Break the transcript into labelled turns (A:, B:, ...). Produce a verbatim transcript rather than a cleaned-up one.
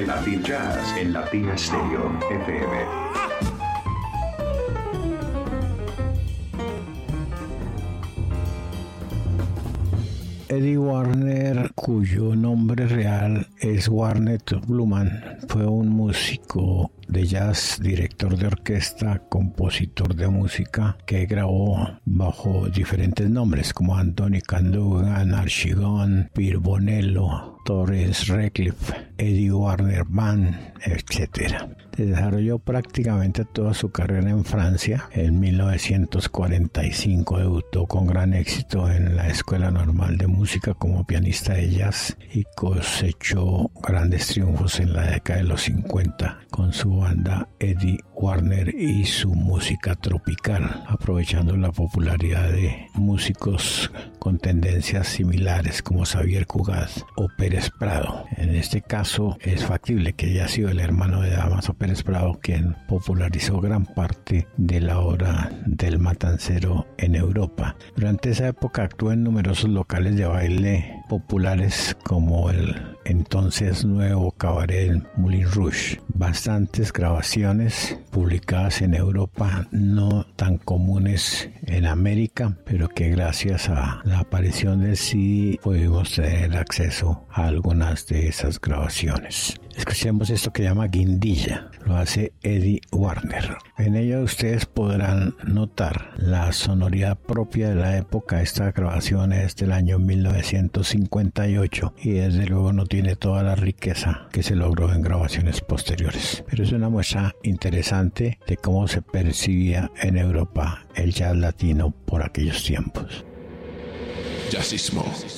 A: Latin Jazz en Latina Stereo F M.
B: Eddie Warner, cuyo nombre real es Warner Bluman, fue un músico de jazz, director de orquesta, compositor de música, que grabó bajo diferentes nombres como Anthony Candugan, Archie Gunn, Pierre Bonello, Torrance Redcliffe, Eddie Warner Band, etcétera. Desarrolló prácticamente toda su carrera en Francia. En mil novecientos cuarenta y cinco debutó con gran éxito en la Escuela Normal de Música como pianista de jazz y cosechó grandes triunfos en la década de los cincuenta con su banda Eddie Warner y su música tropical, aprovechando la popularidad de músicos con tendencias similares como Xavier Cugat o Pérez Prado. En este caso es factible que haya sido el hermano de Damaso Pérez Prado quien popularizó gran parte de la obra del matancero en Europa. Durante esa época actuó en numerosos locales de baile populares como el entonces nuevo cabaret Moulin Rouge. Bastantes grabaciones publicadas en Europa, no tan comunes en América, pero que gracias a la aparición del C D pudimos tener acceso a algunas de esas grabaciones. Escuchemos esto que llama Guindilla, lo hace Eddie Warner. En ella ustedes podrán notar la sonoridad propia de la época. Esta grabación es del año mil novecientos cincuenta y ocho y desde luego no tiene toda la riqueza que se logró en grabaciones posteriores, pero es una muestra interesante de cómo se percibía en Europa el jazz latino por aquellos tiempos.
C: Jazzismo.